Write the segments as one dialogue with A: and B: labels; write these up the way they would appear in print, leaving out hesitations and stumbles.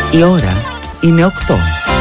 A: Η ώρα είναι 8.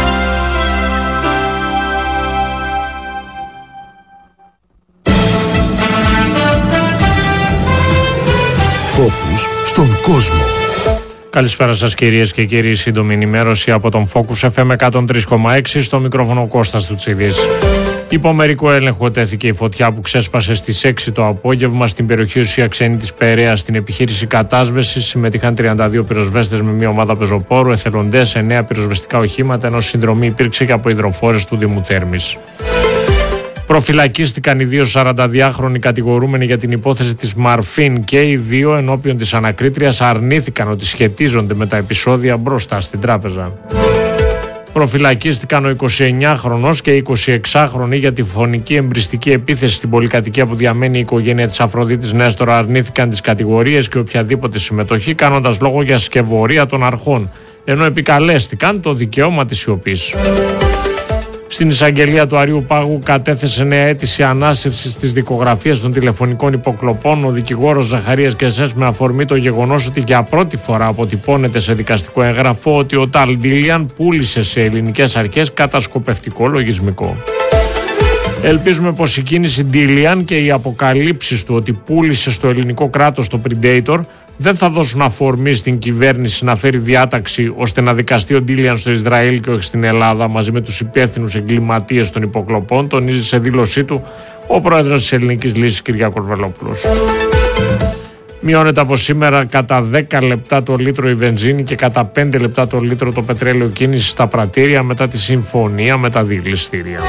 B: Focus στον κόσμο.
C: Καλησπέρα σας κυρίες και κύριοι, σύντομη ενημέρωση από τον Focus FM 103,6, στο μικρόφωνο Κώστας Τουτσίδης. Υπό μερικό έλεγχο τέθηκε η φωτιά που ξέσπασε στις 6 το απόγευμα στην περιοχή Ουσία Ξένη της Περαίας. Στην επιχείρηση κατάσβεσης συμμετείχαν 32 πυροσβέστες με μια ομάδα πεζοπόρου, εθελοντές, 9 πυροσβεστικά οχήματα, ενώ συνδρομή υπήρξε και από υδροφόρες του Δήμου Θέρμης. Προφυλακίστηκαν οι δύο 42χρονοι κατηγορούμενοι για την υπόθεση της Μαρφίν και οι δύο ενώπιον της ανακρίτριας αρνήθηκαν ότι σχετίζονται με τα επεισόδια μπροστά στην τράπεζα. Προφυλακίστηκαν ο 29χρονος και η 26χρονη για τη φωνική εμπριστική επίθεση στην πολυκατοικία που διαμένει η οικογένεια της Αφροδίτης Νέστορα. Αρνήθηκαν τις κατηγορίες και οποιαδήποτε συμμετοχή, κάνοντας λόγο για σκευωρία των αρχών, ενώ επικαλέστηκαν το δικαίωμα της σιωπής. Στην εισαγγελία του Αριού Πάγου κατέθεσε νέα αίτηση ανάσυρσης της δικογραφίας των τηλεφωνικών υποκλοπών ο δικηγόρος Ζαχαρίας Κεσές, με αφορμή το γεγονός ότι για πρώτη φορά αποτυπώνεται σε δικαστικό έγγραφο ότι ο Ταλ Ντίλιαν πούλησε σε ελληνικές αρχές κατασκοπευτικό λογισμικό. Ελπίζουμε πως η κίνηση Ντίλιαν και οι αποκαλύψεις του ότι πούλησε στο ελληνικό κράτος το Predator δεν θα δώσουν αφορμή στην κυβέρνηση να φέρει διάταξη ώστε να δικαστεί ο Ντίλιαν στο Ισραήλ και όχι στην Ελλάδα μαζί με τους υπεύθυνους εγκληματίες των υποκλοπών, τονίζει σε δήλωσή του ο πρόεδρος της Ελληνικής Λύσης Κυριάκος Βελόπουλος. Μειώνεται από σήμερα κατά 10 λεπτά το λίτρο η βενζίνη και κατά 5 λεπτά το λίτρο το πετρέλαιο κίνηση στα πρατήρια μετά τη συμφωνία με τα διελιστήρια.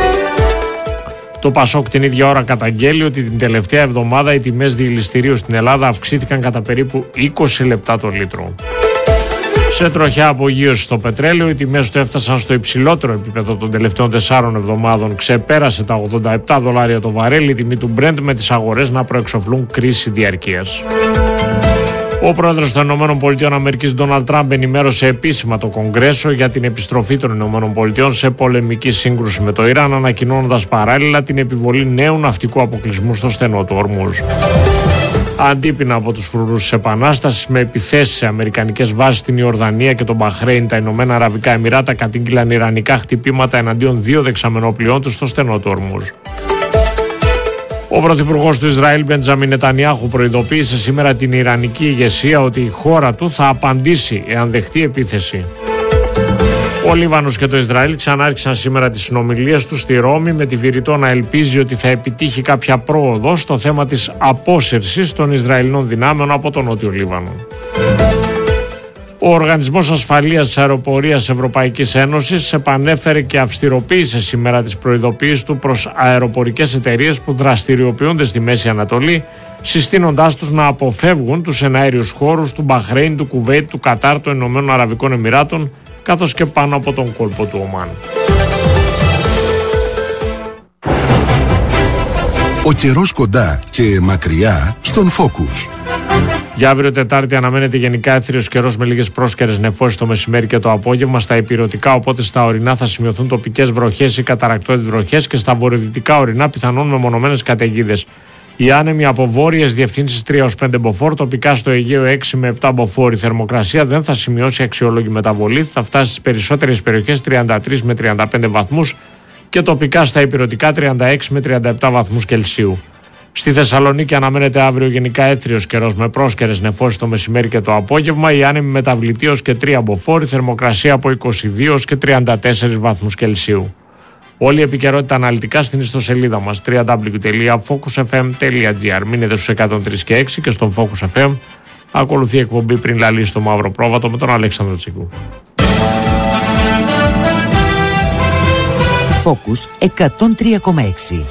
C: Το Πασόκ την ίδια ώρα καταγγέλει ότι την τελευταία εβδομάδα οι τιμές διελιστηρίου στην Ελλάδα αυξήθηκαν κατά περίπου 20 λεπτά το λίτρο. Σε τροχιά απογείωση στο πετρέλαιο, οι τιμές του έφτασαν στο υψηλότερο επίπεδο των τελευταίων 4 εβδομάδων. Ξεπέρασε τα $87 το βαρέλι η τιμή του Brent, με τις αγορές να προεξοφλούν κρίση διαρκείας. Ο πρόεδρος των ΗΠΑ, Ντόναλντ Τραμπ, ενημέρωσε επίσημα το Κογκρέσο για την επιστροφή των ΗΠΑ σε πολεμική σύγκρουση με το Ιράν, ανακοινώνοντας παράλληλα την επιβολή νέου ναυτικού αποκλεισμού στο στενό του Ορμούζ. Αντίπεινα από τους φρουρούς της Επανάστασης, με επιθέσεις σε αμερικανικές βάσεις στην Ιορδανία και τον Μπαχρέιν, τα Ηνωμένα Αραβικά Εμιράτα κατήγγειλαν ιρανικά χτυπήματα εναντίον 2 δεξαμενοπλοιών τους στο στενό του Ορμούζ. Ο πρωθυπουργός του Ισραήλ, Μπεντζαμίν Νετανιάχου, προειδοποίησε σήμερα την ιρανική ηγεσία ότι η χώρα του θα απαντήσει εάν δεχτεί επίθεση. Ο Λίβανος και το Ισραήλ ξανάρχισαν σήμερα τις συνομιλίες τους στη Ρώμη, με τη Βηρητό να ελπίζει ότι θα επιτύχει κάποια πρόοδο στο θέμα της απόσυρσης των Ισραηλινών δυνάμεων από τον Νότιο Λίβανο. Ο Οργανισμός Ασφαλείας της Αεροπορίας Ευρωπαϊκής Ένωσης επανέφερε και αυστηροποίησε σήμερα τις προειδοποιήσεις του προς αεροπορικές εταιρείες που δραστηριοποιούνται στη Μέση Ανατολή, συστήνοντάς τους να αποφεύγουν τους εναέριους χώρους του Μπαχρέιν, του Κουβέιτ, του Κατάρ, των Ηνωμένων Αραβικών Εμιράτων, καθώς και πάνω από τον κόλπο του Ομάν.
B: Ο καιρός κοντά και μακριά στον Focus.
C: Για αύριο Τετάρτη αναμένεται γενικά έθριος καιρός με λίγες πρόσκαιρες νεφώσεις το μεσημέρι και το απόγευμα στα ηπειρωτικά, οπότε στα ορεινά θα σημειωθούν τοπικές βροχές ή καταρρακτώδεις βροχές και στα βορειοδυτικά ορεινά πιθανόν μεμονωμένες καταιγίδες. Οι άνεμοι από βόρειες διευθύνσεις 3-5 μποφόρ, τοπικά στο Αιγαίο 6 με 7 μποφόρ. Η θερμοκρασία δεν θα σημειώσει αξιόλογη μεταβολή, θα φτάσει στις περισσότερες περιοχές 33 με 35 βαθμούς και τοπικά στα ηπειρωτικά 36 με 37 βαθμούς Κελσίου. Στη Θεσσαλονίκη αναμένεται αύριο γενικά έθριος καιρός με πρόσκαιρες νεφώσεις το μεσημέρι και το απόγευμα. Οι άνεμοι μεταβλητοί ως και 3 μποφόρ, θερμοκρασία από 22 ως και 34 βαθμούς Κελσίου. Όλη η επικαιρότητα αναλυτικά στην ιστοσελίδα μας www.focusfm.gr. Μείνετε στους 103 και 6 και στον Focus FM. Ακολουθεί η εκπομπή Πριν λαλήσει το μαύρο πρόβατο με τον Αλέξανδρο Τσίκου.
A: Focus 103,6.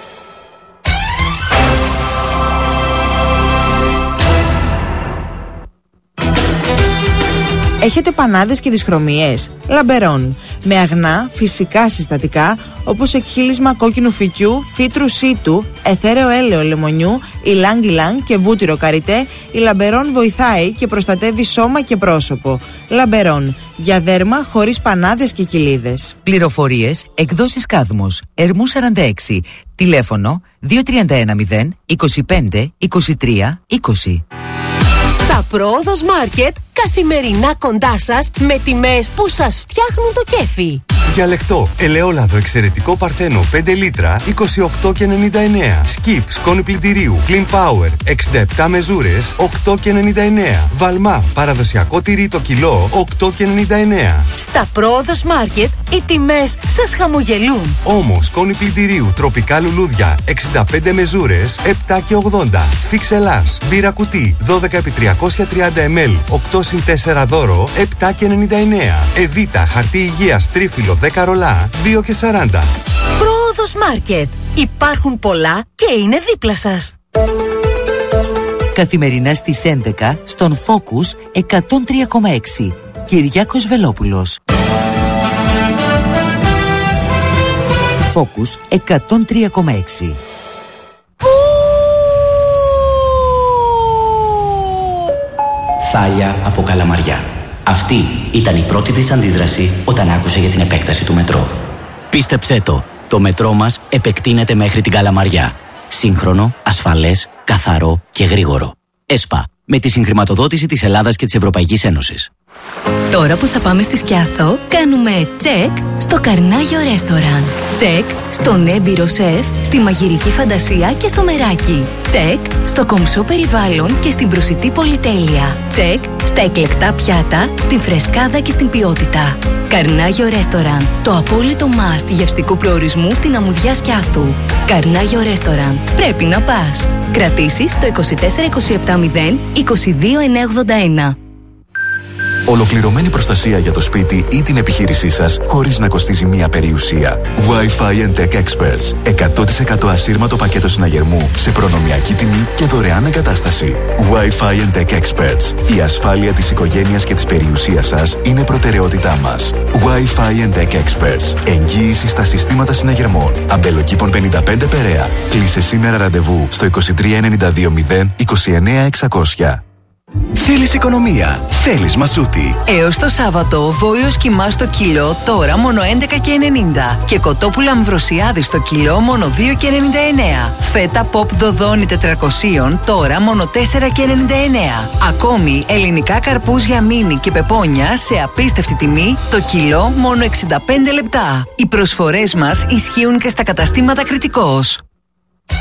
A: Έχετε πανάδες και δυσχρωμίες? Λαμπερών. Με αγνά φυσικά συστατικά όπως εκχύλισμα κόκκινου φυκιού, φύτρου σίτου, αιθέρεο έλαιο λεμονιού, ηλάνγκ και βούτυρο καριτέ, η Λαμπερών βοηθάει και προστατεύει σώμα και πρόσωπο. Λαμπερών. Για δέρμα χωρίς πανάδες και κοιλίδες. Πληροφορίες, εκδόσεις Κάδμος, Ερμού 46. Τηλέφωνο 2310 25 23 20.
D: Στα Πρόοδος Μάρκετ, καθημερινά κοντά σας με τιμές που σας φτιάχνουν το κέφι.
E: Διαλεκτό, ελαιόλαδο εξαιρετικό Παρθένο 5 λίτρα 28,99. Skip, σκόνη πλυντηρίου Clean Power 67 μεζούρες 8,99. Βαλμά, παραδοσιακό τυρί το κιλό 8,99.
D: Στα Πρόοδος Μάρκετ οι τιμές σας χαμογελούν.
E: Όμως, σκόνη πλυντηρίου τροπικά λουλούδια 65 μεζούρες 7,80. Φίξ Ελλάς, μπύρα κουτί 12x330 ml 8x4 δώρο 7,99. Εβίτα, χαρτί υγείας τρίφυλλο 10 ρολά 2,40.
D: Πρόοδος Μάρκετ. Υπάρχουν πολλά και είναι δίπλα σας.
F: Καθημερινά στις 11 στον Focus 103,6. Κυριάκος Βελόπουλος. Focus 103,6.
G: Θάλια από Καλαμαριά. Αυτή ήταν η πρώτη της αντίδραση όταν άκουσε για την επέκταση του μετρό. Πίστεψέ το μετρό μας επεκτείνεται μέχρι την Καλαμαριά. Σύγχρονο, ασφαλές, καθαρό και γρήγορο. ΕΣΠΑ, με τη συγχρηματοδότηση της Ελλάδας και της Ευρωπαϊκής Ένωσης.
H: Τώρα που θα πάμε στη Σκιάθο, κάνουμε τσεκ στο Καρνάγιο Ρέστοραν. Τσεκ στον έμπειρο σεφ, στη μαγειρική φαντασία και στο μεράκι. Τσεκ στο κομψό περιβάλλον και στην προσιτή πολυτέλεια. Τσεκ στα εκλεκτά πιάτα, στην φρεσκάδα και στην ποιότητα. Καρνάγιο Ρέστοραν, το απόλυτο must γευστικού προορισμού στην αμμουδιά Σκιάθου. Καρνάγιο Ρέστοραν, πρέπει να πας. Κρατήσεις στο 24270 22981.
I: Ολοκληρωμένη προστασία για το σπίτι ή την επιχείρησή σας χωρίς να κοστίζει μία περιουσία. Wi-Fi and Tech Experts. 100% ασύρματο πακέτο συναγερμού σε προνομιακή τιμή και δωρεάν εγκατάσταση. Wi-Fi and Tech Experts. Η ασφάλεια της οικογένειας και της περιουσίας σας είναι προτεραιότητά μας. Wi-Fi and Tech Experts. Εγγύηση στα συστήματα συναγερμών. Αμπελοκήπων 55 Περαία. Κλείσε σήμερα ραντεβού στο 2392 29600.
J: Θέλεις οικονομία, θέλεις Μασούτη.
K: Έως το Σάββατο, βόλιος κιμά στο κιλό τώρα μόνο 11,90 και κοτόπουλα Αμβροσιάδη στο κιλό μόνο 2,99. Φέτα Pop Δοδόνη 400 τώρα μόνο 4,99. Ακόμη ελληνικά καρπούζια μίνι και πεπόνια σε απίστευτη τιμή το κιλό μόνο 65 λεπτά. Οι προσφορές μας ισχύουν και στα καταστήματα Κρητικός.